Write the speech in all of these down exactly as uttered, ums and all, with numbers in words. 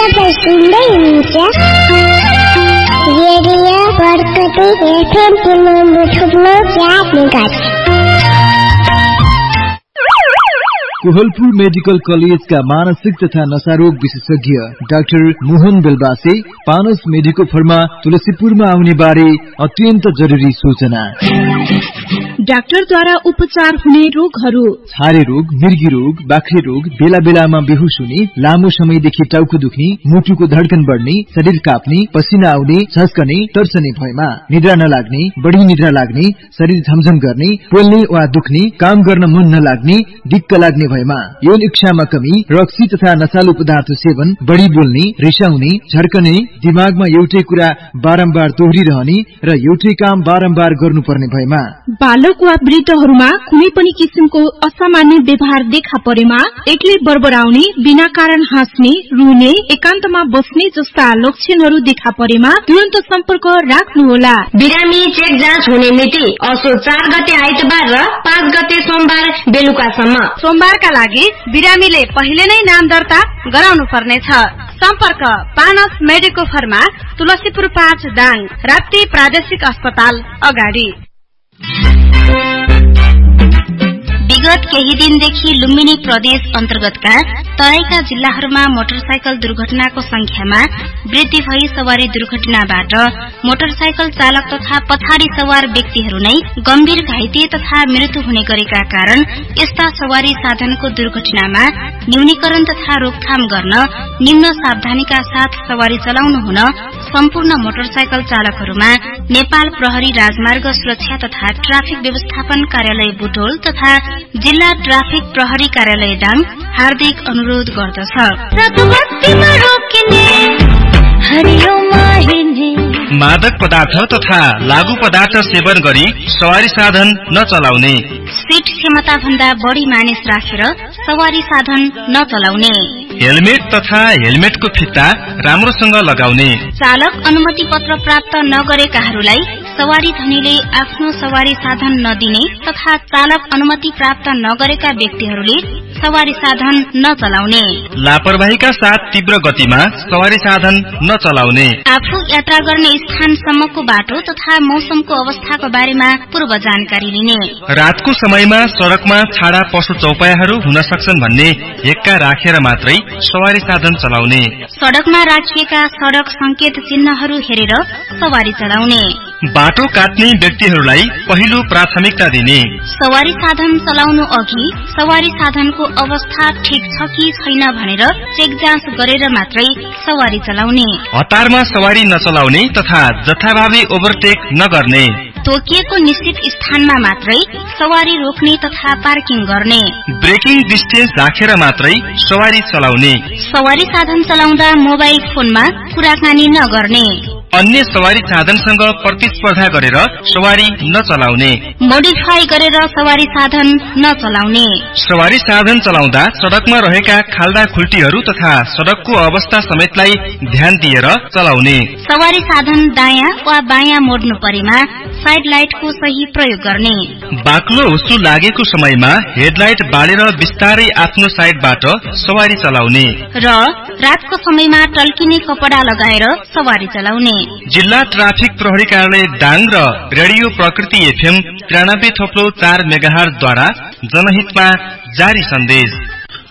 तपाईं सुन्दै हुनुहुन्छ रेडियो बरकती एफएम नम्बर थुप्रो चार मेगाहर्ज। कोहलपुर मेडिकल कलेजका मानसिक तथा नशारोग विशेषज्ञ डाक्टर मोहन बेलबासे पानस मेडिकोफरमा तुलसीपुरमा आउने बारे अत्यन्त जरुरी सूचना। डाक्टरद्वारा उपचार हुने रोगहरू: छारे रोग, मिर्गी रोग, बाख्रे रोग, बेला बेलामा बेहुस हुने, लामो समयदेखि टाउको दुख्ने, मुटुको धड्कन बढ्ने, शरीर काप्ने, पसिना आउने, झस्कने, तर्सने भएमा, निद्रा नलाग्ने, बढी निद्रा लाग्ने, शरीर झमझम गर्ने, पोल्ने वा दुख्ने, काम गर्न मन नलाग्ने, दिक्क लाग्ने भएमा, यौन इच्छामा कमी, रक्सी तथा नशालु पदार्थ सेवन, बढी बोल्ने, रिसाउने, झर्कने, दिमागमा एउटै कुरा बारम्बार दोहोरिरहने र एउटै काम बारम्बार गर्नुपर्ने भएमा, बालक वा वृद्धहरूमा कुनै पनि किसिमको असामान्य व्यवहार देखा परेमा, एक्लै बरबराउने, बिना कारण हाँस्ने, रुने, एकान्तमा बस्ने जस्ता लक्षणहरू देखा परेमा तुरन्त सम्पर्क राख्नुहोला। बिरामी चेक जाँच हुने मिति असो चार गते आइतबार र पाँच गते सोमबार बेलुकासम्म। सोमबारका लागि बिरामीले पहिले नै नाम दर्ता गराउनु पर्नेछ। सम्पर्क पानस मेडिकोफरमा, तुलसीपुर पाँच दाङ, राप्ती प्रादेशिक अस्पताल अगाडि। विगत केही दिनदेखि लुम्बिनी प्रदेश अन्तर्गतका तराईका जिल्लाहरूमा मोटरसाइकल दुर्घटनाको संख्यामा वृद्धि भई सवारी दुर्घटनाबाट मोटरसाइकल चालक तथा पछाडि सवार व्यक्तिहरू नै गम्भीर घाइते तथा मृत्यु हुने गरेका कारण यस्ता सवारी साधनको दुर्घटनामा न्यूनीकरण तथा रोकथाम गर्न निम्न सावधानीका साथ सवारी चलाउनु हुन सम्पूर्ण मोटरसाइकल चालकहरूमा नेपाल प्रहरी राजमार्ग सुरक्षा तथा ट्राफिक व्यवस्थापन कार्यालय बुटोल तथा जिल्ला ट्राफिक प्रहरी कार्यालय डाङ हार्दिक अनुरोध गर्दछ। मादक पदार्थ तथा लागू पदार्थ सेवन गरी सवारी साधन नचलाउने, सीट क्षमता भन्दा बढ़ी मानिस राखेर सवारी साधन नचलाउने, हेलमेट तथा हेलमेटको फिता राम्रोसँग लगाउने, चालक अनुमति पत्र प्राप्त नगरेकाहरूलाई सवारी धनीले आफ्नो सवारी साधन नदिने तथा चालक अनुमति प्राप्त नगरेका व्यक्तिहरूले सवारी साधन नचलाउने, लापरवाहीका साथ तीव्र गतिमा सवारी साधन नचलाउने, आफू यात्रा गर्ने स्थानसम्मको बाटो तथा मौसमको अवस्थाको बारेमा पूर्व जानकारी लिने, रातको समयमा सड़कमा छाडा पशु चौपायाहरू हुन सक्छन् भन्ने हेक्का राखेर मात्रै सवारी साधन चलाउने, सड़कमा राखिएका सड़क संकेत चिन्हहरू हेरेर सवारी चलाउने, बाटो काट्ने व्यक्तिहरूलाई पहिलो प्राथमिकता दिने, सवारी साधन चलाउनु अघि सवारी साधनको अवस्था ठिक छ कि छैन भनेर चेक जाँच गरेर मात्रै सवारी चलाउने, हतारमा सवारी नचलाउने तथा जथाभावी ओभरटेक नगर्ने, तोकिएको निश्चित स्थानमा मात्रै सवारी रोक्ने तथा पार्किङ गर्ने, ब्रेकिङ डिस्टेन्स राखेर मात्रै सवारी चलाउने, सवारी साधन चलाउँदा मोबाइल फोनमा कुराकानी नगर्ने, अन्य सवारी साधनसँग प्रतिस्पर्धा गरेर सवारी नचलाउने, मोडिफाई गरेर सवारी साधन नचलाउने, सवारी साधन चलाउँदा सड़कमा रहेका खाल्डा खुल्टीहरू तथा सड़कको अवस्था समेतलाई ध्यान दिएर चलाउने, सवारी साधन दायाँ वा बायाँ मोड्नु परेमा साइड लाइटको सही प्रयोग गर्ने, बाक्लो हुस्सु लागेको समयमा हेडलाइट बालेर बिस्तारै आफ्नो साइडबाट सवारी चलाउने र रातको समयमा टल्किने कपडा लगाएर सवारी चलाउने। जिल्ला ट्राफिक प्रहरी कार्यालय डाङ र रेडियो प्रकृति एफएम त्रियानब्बे थोप्लो चार मेगाहर्जद्वारा जनहितमा जारी सन्देश।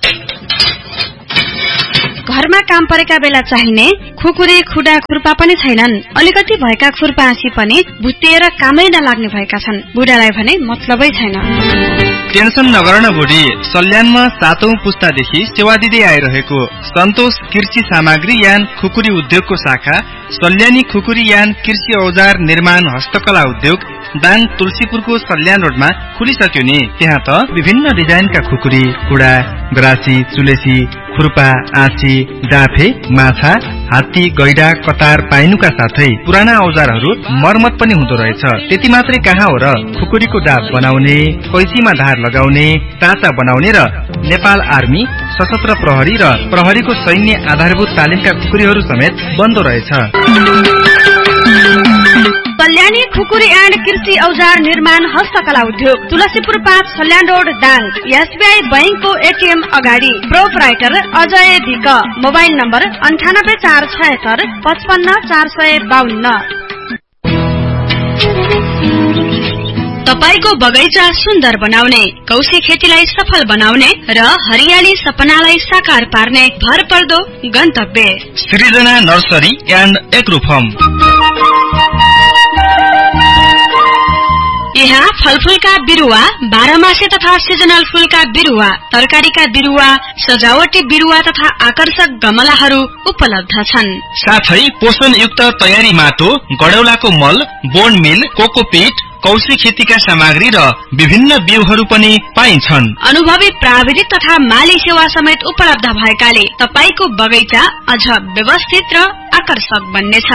घरमा काम परेका बेला चाहिने खुकुरी खुडा खुर्पा पनि छैनन्। अलिकति भएका खुर्पा हाँसी पनि भुत्तिएर कामै नलाग्ने भएका छन्। बुढालाई भने मतलबै छैन। टेन्सन नगर न बुढी, सल्यानमा सातौं पुस्तादेखि सेवा दिँदै आइरहेको सन्तोष कृषि सामग्री यान खुकुरी उद्योगको शाखा सल्यानी खुकुरी यान कृषि औजार निर्माण हस्तकला उद्योग दाङ तुलसीपुरको सल्यान रोडमा खुलिसक्यो नि। त्यहाँ त विभिन्न डिजाइनका खुकुरी, कुडा, गरासी, चुलेसी, खुर्पा, आँसी, डाफे, माछा, हात्ती, गैडा, कतार पाइनुका साथै पुराना औजारहरू मर्मत पनि हुँदो रहेछ। त्यति मात्रै कहाँ हो र, खुकुरीको डाब बनाउने, कैँचीमा धार लगाउने, टाँचा बनाउने र नेपाल आर्मी, सशस्त्र प्रहरी र प्रहरीको सैन्य आधारभूत तालिमका खुकुरीहरू समेत बन्दो रहेछ। सल्यानी खुकुरी एन्ड कृषि औजार निर्माण हस्तकला उद्योग तुलसीपुर पाँच सल्यान रोड दाङ एसबीआई बैंकको एटीएम अगाडि proprietor Ajay week mobile number अन्ठानब्बे चार छयत्तर पचपन्न चार सय बाहन्न। तपाईको बगैँचा सुन्दर बनाउने कौशी खेतीलाई सफल बनाउने र हरियाली सपनालाई साकार पार्ने भरपर्दो गन्तव्य सृजना नर्सरी एन्ड एग्रो फर्म। यहाँ फलफूलका बिरुवा बाह्रमासे तथा सिजनल फूलका बिरुवा तरकारीका बिरुवा सजावटी बिरुवा तथा आकर्षक गमलाहरू उपलब्ध छन्। साथै पोषणयुक्त तयारी माटो गडौलाको मल बोन मिल कोकोपीट कौशी खेतीका सामग्री र विभिन्न बिउहरू पनि पाइन्छन्। अनुभवी प्राविधिक तथा माली सेवा समेत उपलब्ध भएकाले तपाईको बगैँचा अझ व्यवस्थित र आकर्षक बन्नेछ।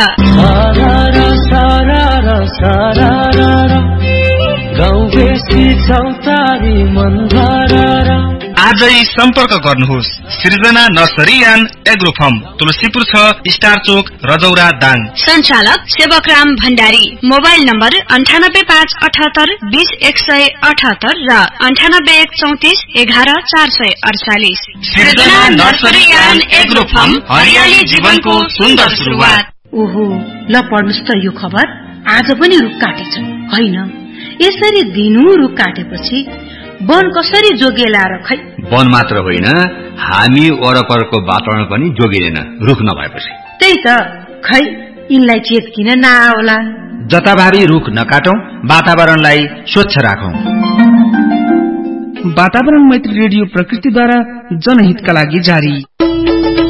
आजै सम्पर्क गर्नुहोस् सृजना nursery and agro form Tulsipur छ स्टार चोक रजौरा दाङ। सञ्चालक सेवकराम भण्डारी। मोबाइल नम्बर अन्ठानब्बे पाँच अठहत्तर बीस एक सय अठहत्तर र अन्ठानब्बे एक चौतिस एघार चार सय अडचालिस। सृजना नर्सरी एन्ड एग्रो फर्म हरियाली जीवनको सुन्दर सुरुवात। ओहो ल पढ्नुस् त यो खबर। आज पनि रुख काटेछ होइन, यसरी दिनू रुख काटेपछि वन कसरी जोगिएला र खै। वन मात्र होइन हामी वरपरको वातावरण पनि जोगिँदैन रुख नभएपछि। त्यही त खै यिनलाई चेत किन नआउला। जताभावी रुख नकाटौं, वातावरणलाई स्वच्छ राखौं। वातावरण मैत्री रेडियो प्रकृतिद्वारा जनहितका लागि जारी।